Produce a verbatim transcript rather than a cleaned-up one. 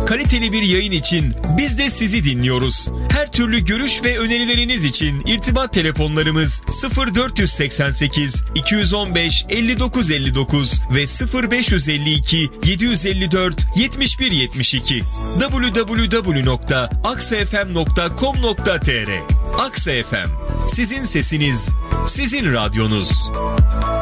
Kaliteli bir yayın için biz de sizi dinliyoruz. Her türlü görüş ve önerileriniz için irtibat telefonlarımız sıfır dört seksen sekiz iki on beş elli dokuz elli dokuz ve sıfır beş elli iki yedi elli dört yetmiş bir yetmiş iki. double-u double-u double-u nokta aksa f m nokta com nokta t r. Aksa F M. Sizin sesiniz, sizin radyonuz.